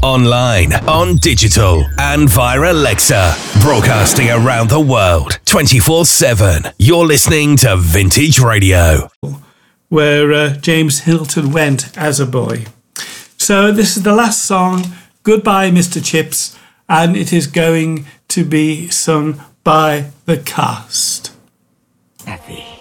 online, on digital, and via Alexa. Broadcasting around the world, 24/7. You're listening to Vintage Radio. Where James Hilton went as a boy. So this is the last song, Goodbye Mr. Chips, and it is going to be sung by the cast. Happy.